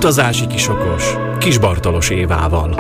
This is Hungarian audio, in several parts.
Utazási kisokos Kis Bartalos Évával.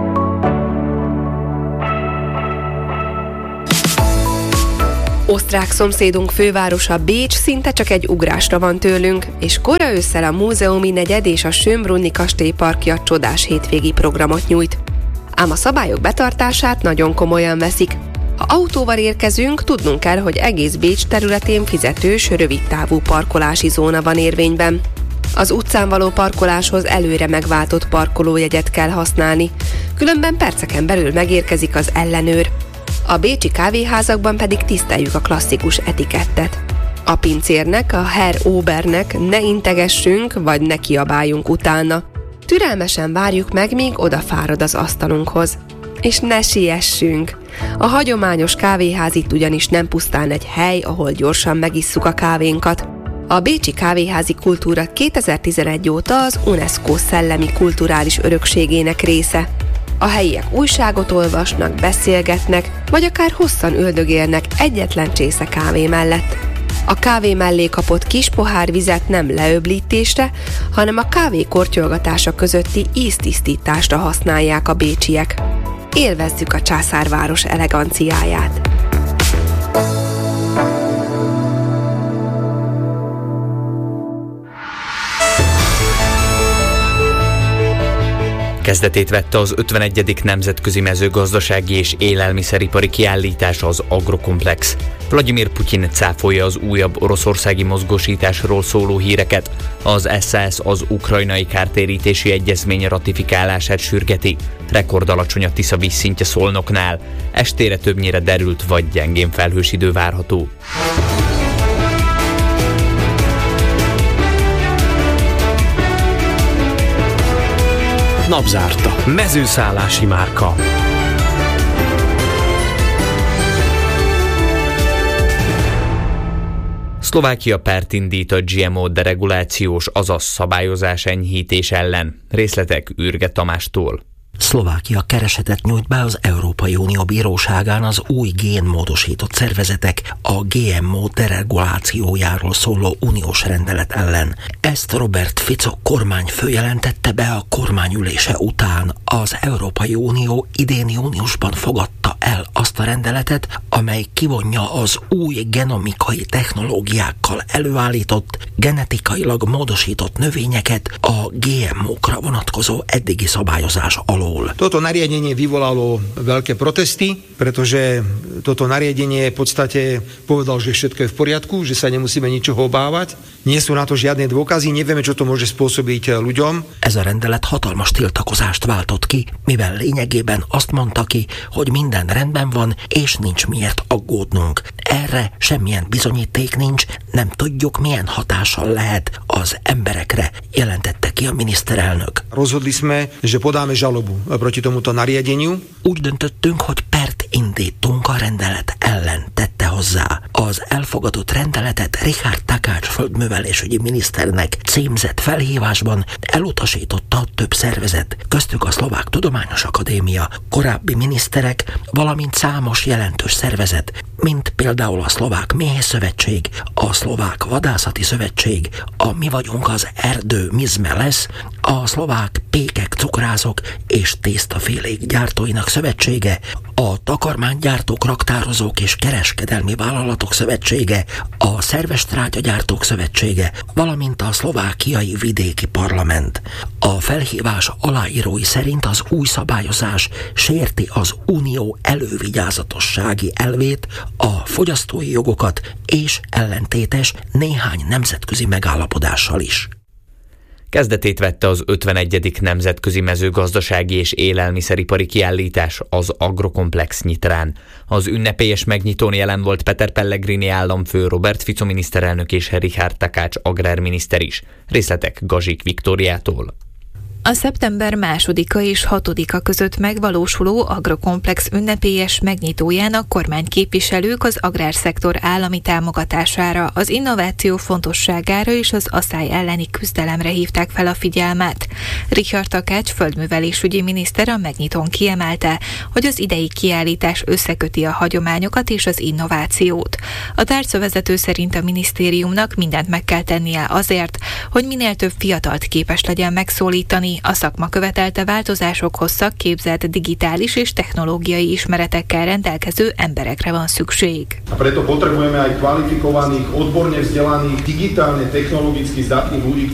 Osztrák szomszédunk fővárosa Bécs szinte csak egy ugrásra van tőlünk, és kora ősszel a Múzeumi negyed és a Schönbrunni kastélyparkja csodás hétvégi programot nyújt. Ám a szabályok betartását nagyon komolyan veszik. Ha autóval érkezünk, tudnunk kell, hogy egész Bécs területén fizetős, rövidtávú parkolási zóna van érvényben. Az utcán való parkoláshoz előre megváltott parkolójegyet kell használni, különben perceken belül megérkezik az ellenőr. A bécsi kávéházakban pedig tiszteljük a klasszikus etikettet. A pincérnek, a Herr Obernek ne integessünk, vagy ne kiabáljunk utána. Türelmesen várjuk meg, míg odafárad az asztalunkhoz. És ne siessünk! A hagyományos kávéház itt ugyanis nem pusztán egy hely, ahol gyorsan megisszuk a kávénkat. A bécsi kávéházi kultúra 2011 óta az UNESCO szellemi kulturális örökségének része. A helyiek újságot olvasnak, beszélgetnek, vagy akár hosszan üldögélnek egyetlen csésze kávé mellett. A kávé mellé kapott kis pohár vizet nem leöblítésre, hanem a kávé kortyolgatása közötti íztisztításra használják a bécsiek. Élvezzük a császárváros eleganciáját! Kezdetét vette az 51. Nemzetközi Mezőgazdasági és Élelmiszeripari Kiállítás, az Agrokomplex. Vladimir Putyin cáfolja az újabb oroszországi mozgósításról szóló híreket. Az SZSZ az ukrajnai kártérítési egyezmény ratifikálását sürgeti. Rekordalacsony a Tisza vízszintje Szolnoknál. Estére többnyire derült vagy gyengén felhős idő várható. Napzárta. Mezőszállási márka. Szlovákia pert indít a GMO deregulációs, azaz szabályozás enyhítés ellen. Részletek Ürge Tamástól. Szlovákia keresetet nyújt be az Európai Unió bíróságán az új génmódosított szervezetek a GMO deregulációjáról szóló uniós rendelet ellen. Ezt Robert Fico kormányfő jelentette be a kormányülése után. Az Európai Unió idén júniusban fogadta el azt a rendeletet, amely kivonja az új genomikai technológiákkal előállított, genetikailag módosított növényeket a GMO-kra vonatkozó eddigi szabályozás alól. Toto nariadenie vyvolalo veľké protesty, pretože toto nariadenie v podstate povedal, že všetko je v poriadku, že sa nemusíme ničoho obávať. Nie sú na to žiadne dôkazy, nevieme, čo to môže spôsobiť ľuďom. Ez a rendelet hatalmas tiltakozást váltott ki, mivel lényegében azt mondta ki, hogy minden rendben van, és nincs miért aggódnunk. Erre semmilyen bizonyíték nincs, nem tudjuk, milyen hatással lehet az emberekre, jelentette ki a miniszterelnök. Rozhodli sme, že podáme žalobu proti tomuto nariadeniu. Úgy döntöttünk, hogy pert indítunk a rendelet ellen, tette hozzá. Az elfogadott rendeletet Richard Takács földművelésügyi miniszternek címzett felhívásban elutasította több szervezet, köztük a Szlovák Tudományos Akadémia, korábbi miniszterek, valamint számos jelentős szervezet, mint például a Szlovák Méhészszövetség, a Szlovák Vadászati Szövetség, a Mi vagyunk az erdő Mizme lesz, a Szlovák Pékek Cukrázók és Tésztafélék Gyártóinak Szövetsége, a Takarmánygyártók, Raktározók és Kereskedelmi Vállalatok Szövetsége, a Szerves Trágyagyártók Szövetsége, valamint a Szlovákiai Vidéki Parlament. A felhívás aláírói szerint az új szabályozás sérti az unió elővigyázatossági elvét, a fogyasztói jogokat és ellentétes néhány nemzetközi megállapodással is. Kezdetét vette az 51. Nemzetközi Mezőgazdasági és Élelmiszeripari Kiállítás, az Agrokomplex Nyitrán. Az ünnepélyes megnyitón jelen volt Peter Pellegrini államfő, Robert Fico miniszterelnök és Richard Takács agrárminiszter is. Részletek Gazsik Viktóriától. A szeptember 2-a és 6-a között megvalósuló Agrokomplex ünnepélyes megnyitóján kormányképviselők az agrárszektor állami támogatására, az innováció fontosságára és az asszály elleni küzdelemre hívták fel a figyelmet. Richard Takács földművelésügyi miniszter a megnyitón kiemelte, hogy az idei kiállítás összeköti a hagyományokat és az innovációt. A tárcavezető szerint a minisztériumnak mindent meg kell tennie azért, hogy minél több fiatalt képes legyen megszólítani. A szakma követelte változásokhoz szakképzett, digitális és technológiai ismeretekkel rendelkező emberekre van szükség. A preto potrebujeme aj kvalifikovaných, odborne vzdelaných, digitálne, technologicky zdatných ľudí,